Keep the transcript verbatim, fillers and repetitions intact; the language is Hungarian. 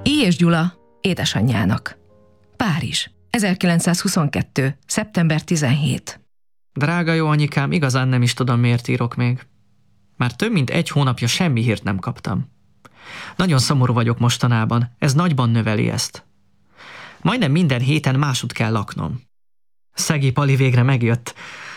I. és Gyula édesanyjának. Párizs, ezerkilencszázhuszonkettő. szeptember tizenhetedike. Drága jó anyikám, igazán nem is tudom, miért írok még. Már több mint egy hónapja semmi hírt nem kaptam. Nagyon szomorú vagyok mostanában, ez nagyban növeli ezt. Majdnem minden héten másút kell laknom. Szegély Pali végre megjött.